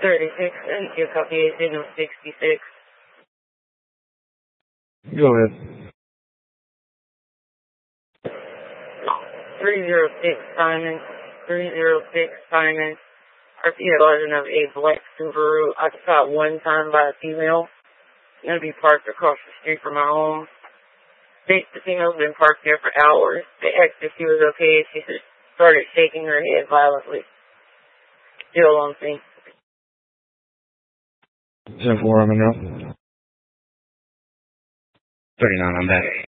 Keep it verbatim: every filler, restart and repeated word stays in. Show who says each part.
Speaker 1: thirty-six, and you copy a signal sixty-six.
Speaker 2: Go ahead.
Speaker 1: three zero six Simon, three zero six Simon. I see a legend of a black Subaru occupied one time by a female. Going to be parked across the street from my home. The female's been parked there for hours. They asked if she was okay. She started shaking her head violently. Still on scene.
Speaker 2: ten four, I'm in now. thirty-nine, I'm back.